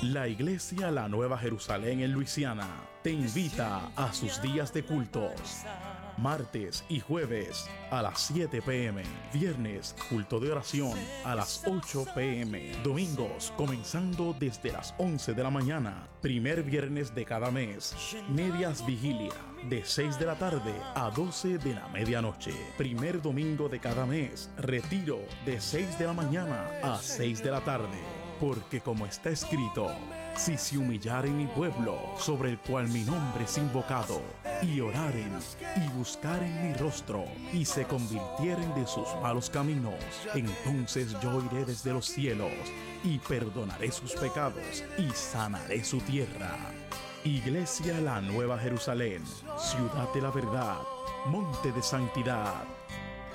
La Iglesia La Nueva Jerusalén en Luisiana te invita a sus días de cultos. Martes y jueves a las 7 p.m. Viernes, culto de oración a las 8 p.m. Domingos, comenzando desde las 11 de la mañana. Primer viernes de cada mes. Medias vigilia de 6 de la tarde a 12 de la medianoche. Primer domingo de cada mes. Retiro de 6 de la mañana a 6 de la tarde. Porque como está escrito, si se humillaren mi pueblo, sobre el cual mi nombre es invocado, y oraren y buscaren mi rostro, y se convirtieren de sus malos caminos, entonces yo iré desde los cielos, y perdonaré sus pecados, y sanaré su tierra. Iglesia La Nueva Jerusalén, ciudad de la verdad, monte de santidad,